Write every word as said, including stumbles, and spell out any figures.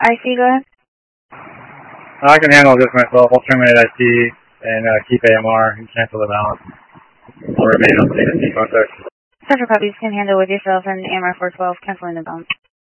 I C, go ahead. I can handle this myself. I'll terminate I C and uh, keep A M R and cancel the balance. I'll remain on the contact. Central copies can handle with yourself and A M R four twelve, canceling the balance.